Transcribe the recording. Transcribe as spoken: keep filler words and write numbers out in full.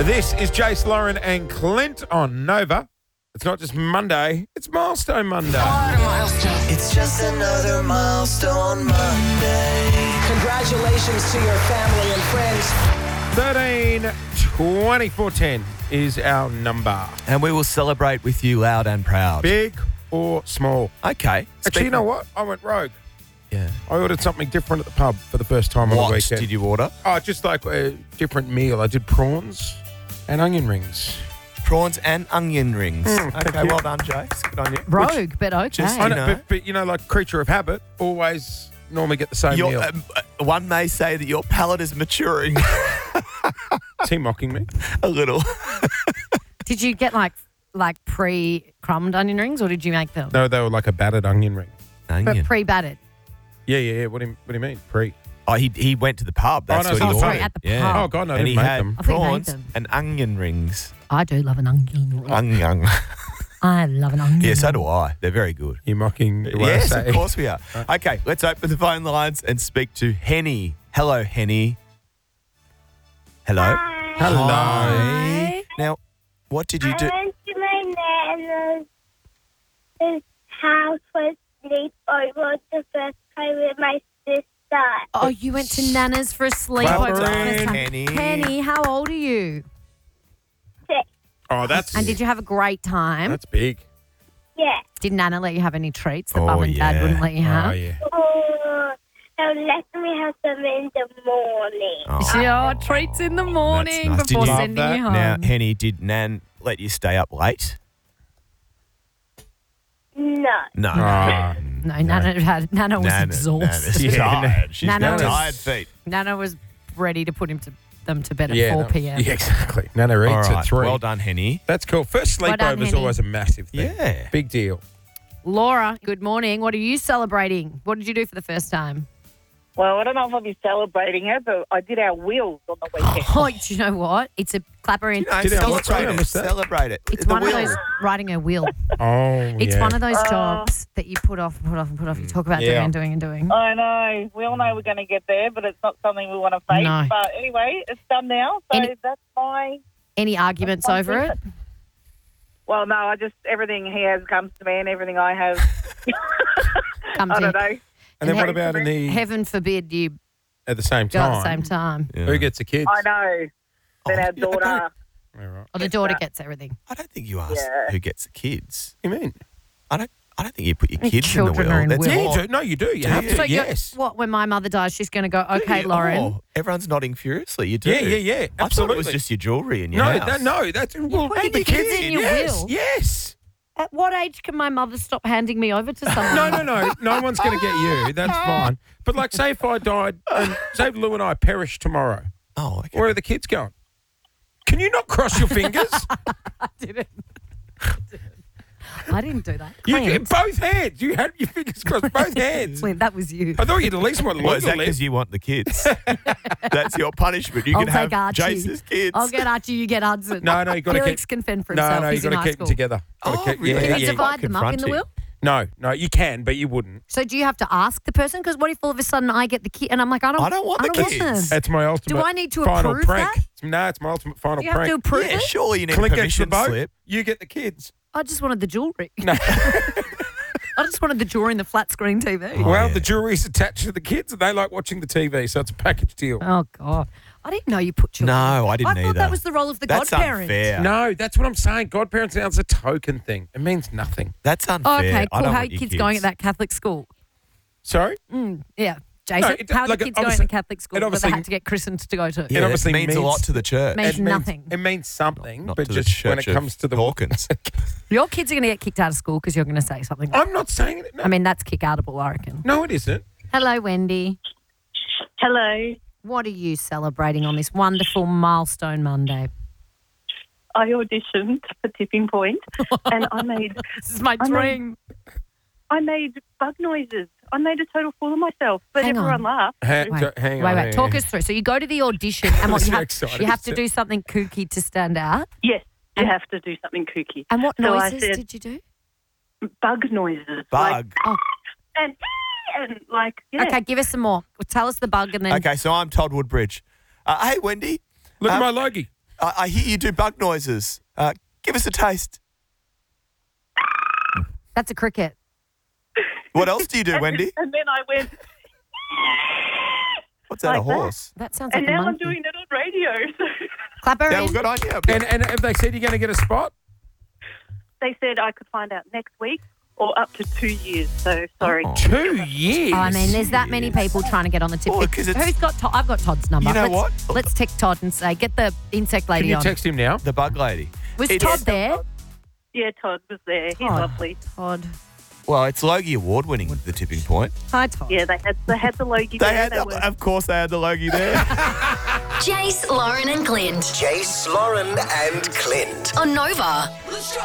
This is Jace, Lauren and Clint on Nova. It's not just Monday, it's Milestone Monday. It's just another milestone Monday. Congratulations to your family and friends. thirteen twenty-four ten is our number. And we will celebrate with you loud and proud. Big or small? Okay. Actually, you know what? I went rogue. Yeah. I ordered something different at the pub for the first time on What the weekend. did you order? Oh, just like a different meal. I did prawns and onion rings. Prawns and onion rings. Mm, thank okay, you. well done, Jace. Good on you. Rogue, but okay. just- I You know, know. But, but, you know, like creature of habit, always normally get the same Your, meal. um, uh, one may say that your palate is maturing Is he mocking me? a little. Did you get like like pre-crumbed onion rings or did you make them? No, they were like a battered onion ring. But Onion. pre-battered. Yeah, yeah, yeah. What do you, what do you mean? Pre? Oh, he he went to the pub. That's Oh, no, what so he it's ordered. sorry, at the yeah. pub. Oh, God, no, I and didn't he make had them. I thought you made prawns them. and onion rings. I do love an onion. Onion. I love an onion. Yeah, so do I. They're very good. You're mocking the way Yes, I say. of course we are. Okay, let's open the phone lines and speak to Henny. Hello, Henny. Hello. Hello. Hi. Now, what did you do? I went to my nana's house for sleepover the first time with my sister. Oh, you went to Nana's for a sleepover. Well for the done, first time. Henny. Henny, how old are you? Six. Oh, that's And did you have a great time? that's big. Yeah. Did Nana let you have any treats that Oh, Mum and Dad yeah. wouldn't let you have? Oh, yeah. Oh, they'll let me have them in the morning. Oh, Yeah, treats in the morning nice. Did before you- sending Love you that. home. now, Henny, did Nan let you stay up late? No. No. Ah. no, Nana had Nana was Nana- exhausted. Nana's Yeah, tired. She's Nana got was- tired feet. Nana was ready to put him to them to bed at Yeah, four no, p.m. Yeah, exactly. Nana All eats right. at three. Well done, Henny. That's cool. First Well done, sleepover is Henny. always a massive thing. Yeah. Big deal. Laura, good morning. What are you celebrating? What did you do for the first time? Well, I don't know if I'll be celebrating it, but I did our wheels on the weekend. Oh, do you know what? It's a clapper in. You know, Did I- what's celebrate that? it. What's that? Celebrate it. It's The one wheel. of those riding a wheel. Oh, It's yeah. one of those Uh, jobs that you put off and put off and put off. You talk about doing Yeah. and doing and doing. I know. We all know we're going to get there, but it's not something we want to face. No. But anyway, it's done now. So Any- that's my... Any arguments That's over it? Well, no, I just... Everything he has comes to me and everything I have... Come I to don't know. And then And what he- about in the Heaven forbid you at the same go time? at the same time. Yeah. Who gets the kids? I know. Then Oh, our yeah, I daughter... don't- All right. Or the daughter gets everything. I don't think you asked Yeah. who gets the kids. What do you mean? I don't. I don't think you put your Your kids in the children will. are in That's will. Yeah, more- you do. No, you do. You Do have you? to. So you're- yes. what, when my mother dies, she's going to go, okay, Yeah, Lauren. oh, everyone's nodding furiously. You do. Yeah, yeah, yeah. I thought Absolutely. it was just your jewellery in your no, house. that, no, that's well, put and the the kids in your yes, will. Yes. At what age can my mother stop handing me over to someone? No, no, no. No one's going to get you. That's fine. But like, say if I died, and say if Lou and I perish tomorrow, Oh, okay. where are the kids going? Can you not cross your fingers? I didn't. I didn't do that. You Clint. get both hands. You had your fingers crossed, both hands. Clint, that was you. I thought you'd at least want Well, is that legal because left. you want the kids? That's your punishment. You I'll can have take Archie. Jace's kids. I'll get Archie, you get Hudson. No, no, you got to Felix keep. can fend for No, himself. no, you He's got in to high keep school. them together. Gotta Oh, keep- really? Yeah, Can yeah, you yeah. divide them up in the will? No, no, you can, but you wouldn't. So do you have to ask the person? Because what if all of a sudden I get the kid and I'm like, I don't, I don't want the kids. them. That's my ultimate. Do I need to final approve prank. that? No, it's my ultimate final Do you have prank. to approve yeah, it? surely you need Clint a gets the permission boat. slip. You get the kids. I just wanted the jewellery. No. I just wanted the jewellery and the flat screen T V. Oh, well, yeah. the jewelry's attached to the kids, and they like watching the T V, so it's a package deal. Oh, God. I didn't know you put jewellery. No, I didn't I thought either. that was the role of the That's godparent. unfair. No, that's what I'm saying. Godparents now is a token thing. It means nothing. That's unfair. Oh, okay, I cool. don't How are want your your kids going at that Catholic school? Sorry? Mm, yeah. Jason, No, it- how are like, the kids going obviously- to Catholic school it that they obviously- had to get christened to go to? Yeah, It obviously it means, a means- lot to the church. Means it nothing. Means, it means something, Not but to the just when it Church of comes to the Hawkins. Your kids are going to get kicked out of school because you're going to say something. I'm not saying it. No, I mean, that's kick-outable, I reckon. no, it isn't. Hello, Wendy. Hello. What are you celebrating on this wonderful milestone Monday? I auditioned for Tipping Point and I made This is my I dream. I made bug noises. I made a total fool of myself, but Hang everyone on. laughed. Hang, Wait, so- hang wait, on. wait. hang Talk on. us through. So you go to the audition and what I'm you so have, excited. you have to do something kooky to stand out. Yes, you And- have to do something kooky. And what So I noises said- did you do? Bug noises. Bug. Oh, Like, and, and like, yeah. okay. Give us some more. Tell us the bug and then. Okay, so I'm Todd Woodbridge. Uh, hey, Wendy. Look Um, at my logie. I, I hear you do bug noises. Uh, give us a taste. That's a cricket. What else do you do, Wendy? And then I went, What's that, like a horse? That sounds like and a now I'm monkey. doing it on radio. So Clap her Yeah, in. well, good on you. And, and have they said you're going to get a spot? they said I could find out next week or up to two years. So sorry. Two years. Oh, I mean, there's that many people trying to get on the tip. Well, 'cause it's- Who's got Todd? I've got Todd's number. You know let's, what? Let's text Todd and say, get the insect Can lady you on. text him now? The bug lady. Was It's- Todd there? Yeah, Todd was there. He's Todd. lovely. Todd. Well, it's Logie Award winning with The Tipping Point. Hi, Todd. Yeah, they had they had the Logie They there. had, They were- of course, they had the Logie there. Jace, Lauren, and Clint Jace, Lauren, and Clint. on Nova.